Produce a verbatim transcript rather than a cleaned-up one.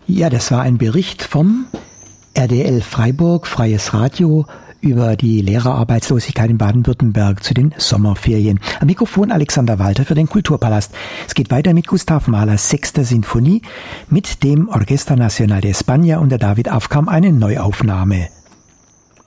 Ja, das war ein Bericht vom R D L Freiburg, Freies Radio, über die Lehrerarbeitslosigkeit in Baden-Württemberg zu den Sommerferien. Am Mikrofon Alexander Walter für den Kulturpalast. Es geht weiter mit Gustav Mahlers Sechster Sinfonie, mit dem Orquesta Nacional de España unter David Afkam eine Neuaufnahme.